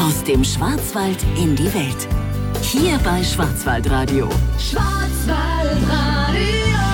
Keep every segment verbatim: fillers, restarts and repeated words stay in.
Aus dem Schwarzwald in die Welt. Hier bei Schwarzwaldradio. Schwarzwaldradio.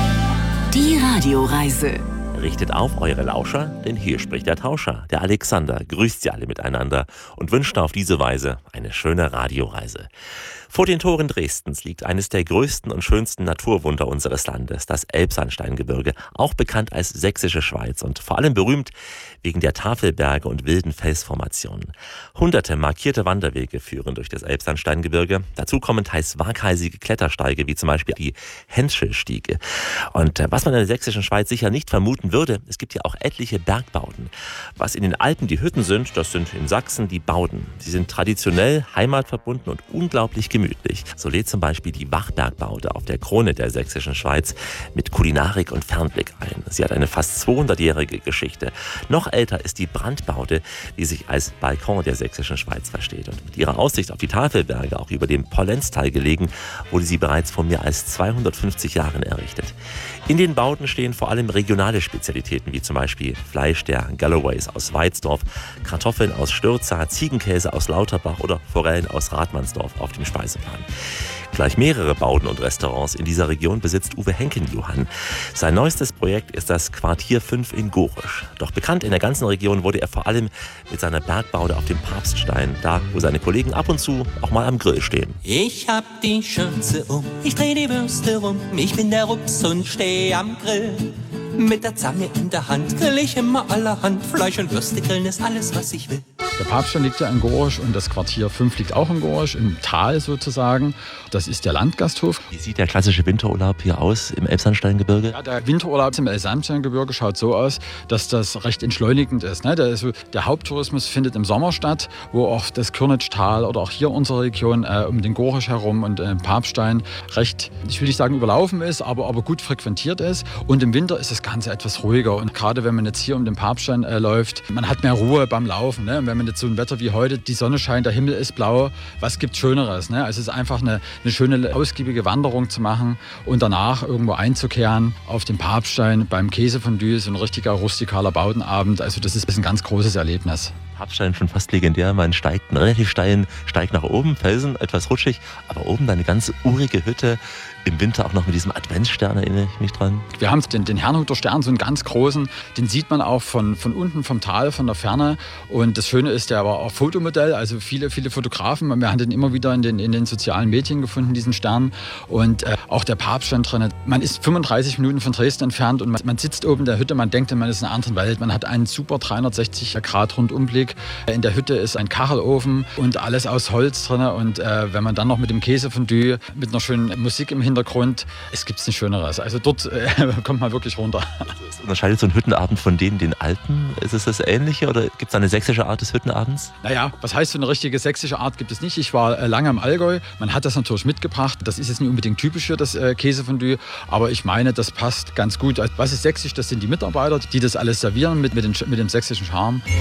Die Radioreise. Richtet auf eure Lauscher, denn hier spricht der Tauscher, der Alexander, grüßt sie alle miteinander und wünscht auf diese Weise eine schöne Radioreise. Vor den Toren Dresdens liegt eines der größten und schönsten Naturwunder unseres Landes, das Elbsandsteingebirge, auch bekannt als Sächsische Schweiz und vor allem berühmt wegen der Tafelberge und wilden Felsformationen. Hunderte markierte Wanderwege führen durch das Elbsandsteingebirge. Dazu kommen teils waghalsige Klettersteige, wie zum Beispiel die Henschelstiege. Und was man in der Sächsischen Schweiz sicher nicht vermuten würde, es gibt hier auch etliche Bergbauten. Was in den Alpen die Hütten sind, das sind in Sachsen die Bauden. Sie sind traditionell, heimatverbunden und unglaublich gemütlich. So lädt zum Beispiel die Wachbergbaude auf der Krone der Sächsischen Schweiz mit Kulinarik und Fernblick ein. Sie hat eine fast zweihundertjährige Geschichte. Noch älter ist die Brandbaude, die sich als Balkon der Sächsischen Schweiz versteht. Und mit ihrer Aussicht auf die Tafelberge, auch über dem Pollenztal gelegen, wurde sie bereits vor mehr als zweihundertfünfzig Jahren errichtet. In den Bauten stehen vor allem regionale Spezialitäten, wie zum Beispiel Fleisch der Galloways aus Weizdorf, Kartoffeln aus Stürza, Ziegenkäse aus Lauterbach oder Forellen aus Rathmannsdorf auf dem Speiseplan. Gleich mehrere Bauten und Restaurants in dieser Region besitzt Uwe Henken-Johann. Sein neuestes Projekt ist das Quartier fünf in Gorisch. Doch bekannt in der ganzen Region wurde er vor allem mit seiner Bergbaude auf dem Papststein, da wo seine Kollegen ab und zu auch mal am Grill stehen. Ich hab die Schürze um, ich dreh die Würste rum, ich bin der Rups und steh am Grill. Mit der Zange in der Hand grill ich immer allerhand. Fleisch und Würste grillen ist alles, was ich will. Der Papststein liegt ja in Gorisch und das Quartier fünf liegt auch in Gorisch, im Tal sozusagen. Das ist der Landgasthof. Wie sieht der klassische Winterurlaub hier aus im Elbsandsteingebirge? Ja, der Winterurlaub im Elbsandsteingebirge schaut so aus, dass das recht entschleunigend ist. Ne? Der, ist so, der Haupttourismus findet im Sommer statt, wo auch das Kürnitschtal oder auch hier unsere Region äh, um den Gorisch herum und äh, Papststein recht, ich will nicht sagen überlaufen ist, aber, aber gut frequentiert ist. Und im Winter ist das Ganze etwas ruhiger. Und gerade wenn man jetzt hier um den Papststein äh, läuft, man hat mehr Ruhe beim Laufen. Ne? Und wenn man jetzt so ein Wetter wie heute, die Sonne scheint, der Himmel ist blau, was gibt Schöneres? Ne? Also es ist einfach eine, eine schöne, ausgiebige Wanderung zu machen und danach irgendwo einzukehren auf den Papststein beim Käsefondue, so ein richtiger rustikaler Baudenabend. Also das ist ein ganz großes Erlebnis. Papststein schon fast legendär, man steigt einen relativ steilen Steig nach oben, Felsen, etwas rutschig, aber oben dann eine ganz urige Hütte. Im Winter auch noch mit diesem Adventsstern, erinnere ich mich dran. Wir haben den, den Herrnhuter Stern, so einen ganz großen, den sieht man auch von, von unten vom Tal, von der Ferne. Und das Schöne ist, der war auch Fotomodell, also viele, viele Fotografen. Wir haben den immer wieder in den, in den sozialen Medien gefunden, diesen Stern. Und äh, auch der Papststein drin. Man ist fünfunddreißig Minuten von Dresden entfernt und man, man sitzt oben in der Hütte, man denkt, man ist in einer anderen Welt. Man hat einen super dreihundertsechzig Grad Rundumblick. In der Hütte ist ein Kachelofen und alles aus Holz drin. Und äh, wenn man dann noch mit dem Käsefondue, mit einer schönen Musik im Hintergrund, es gibt nichts Schöneres. Also dort äh, kommt man wirklich runter. Was unterscheidet so ein Hüttenabend von denen den Alpen? Ist es das Ähnliche oder gibt es eine sächsische Art des Hüttenabends? Naja, was heißt so eine richtige sächsische Art gibt es nicht. Ich war äh, lange im Allgäu. Man hat das natürlich mitgebracht. Das ist jetzt nicht unbedingt typisch für das äh, Käsefondue, aber ich meine, das passt ganz gut. Was ist sächsisch? Das sind die Mitarbeiter, die das alles servieren mit, mit, den, mit dem sächsischen Charme.